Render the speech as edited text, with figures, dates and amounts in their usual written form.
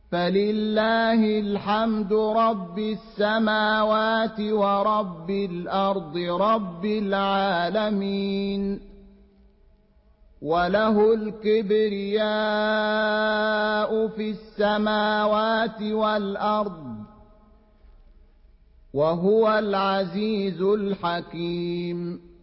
فلله الحمد رب السماوات ورب الأرض رب العالمين وله الكبرياء في السماوات والأرض وهو العزيز الحكيم